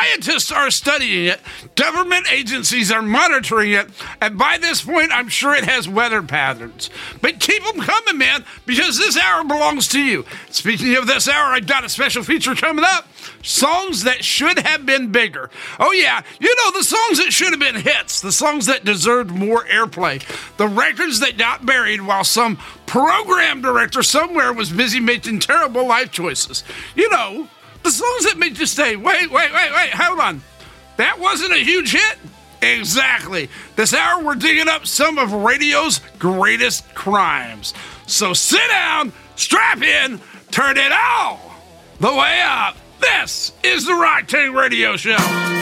Scientists are studying it. Government agencies are monitoring it. And by this point, I'm sure it has weather patterns. But keep them coming, man, because this hour belongs to you. Speaking of this hour, I've got a special feature coming up. Songs that should have been bigger. Oh, yeah. You know, the songs that should have been hits. The songs that deserved more airplay. The records that got buried while some program director somewhere was busy making terrible life choices. You know, the songs that make you say, wait, hold on. That wasn't a huge hit? Exactly. This hour, we're digging up some of radio's greatest crimes. So sit down, strap in, turn it all the way up. This is the Rock Tank Radio Show.